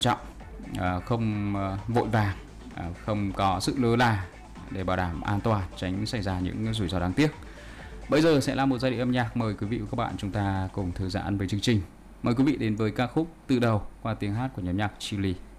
trọng, không vội vàng, không có sự lơ là để bảo đảm an toàn, tránh xảy ra những rủi ro đáng tiếc. Bây giờ sẽ là một giai điệu âm nhạc, mời quý vị và các bạn chúng ta cùng thư giãn với chương trình. Mời quý vị đến với ca khúc Từ Đầu qua tiếng hát của nhóm nhạc Chillies.